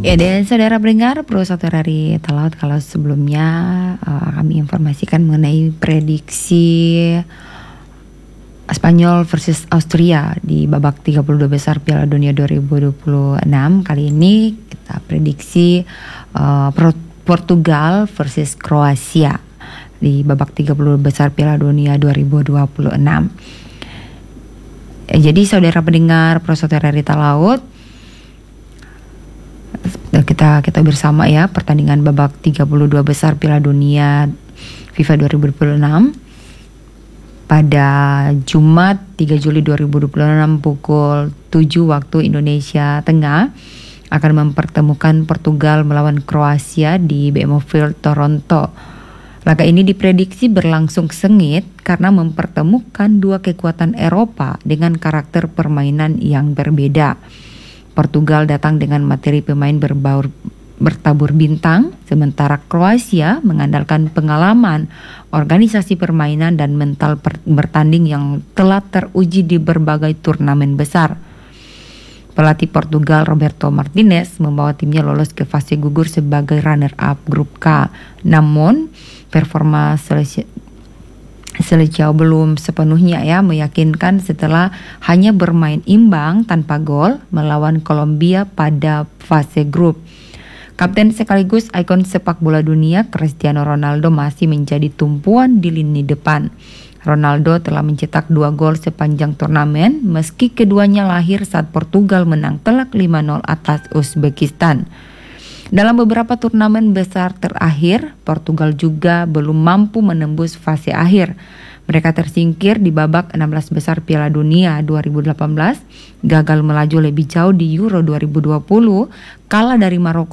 Ya, dan saudara pendengar, Pro Satu Hari Talaut, kalau sebelumnya kami informasikan mengenai prediksi Spanyol versus Austria di babak 32 besar Piala Dunia 2026. Kali ini kita prediksi Portugal versus Kroasia di babak 30 besar Piala Dunia 2026. Jadi saudara pendengar Pro Satu Hari Talaut, kita bersama ya pertandingan babak 32 besar Piala Dunia FIFA 2026 pada Jumat 3 Juli 2026 pukul 7 waktu Indonesia Tengah akan mempertemukan Portugal melawan Kroasia di BMO Field Toronto. Laga ini diprediksi berlangsung sengit karena mempertemukan dua kekuatan Eropa dengan karakter permainan yang berbeda. Portugal datang dengan materi pemain bertabur bintang, sementara Kroasia mengandalkan pengalaman, organisasi permainan dan mental bertanding yang telah teruji di berbagai turnamen besar. Pelatih Portugal Roberto Martinez membawa timnya lolos ke fase gugur sebagai runner-up grup K. Namun, performa Seleção belum sepenuhnya meyakinkan setelah hanya bermain imbang tanpa gol melawan Kolombia pada fase grup. Kapten sekaligus ikon sepak bola dunia Cristiano Ronaldo masih menjadi tumpuan di lini depan. Ronaldo telah mencetak 2 gol sepanjang turnamen meski keduanya lahir saat Portugal menang telak 5-0 atas Uzbekistan. Dalam beberapa turnamen besar terakhir, Portugal juga belum mampu menembus fase akhir. Mereka tersingkir di babak 16 besar Piala Dunia 2018, gagal melaju lebih jauh di Euro 2020, kalah dari Maroko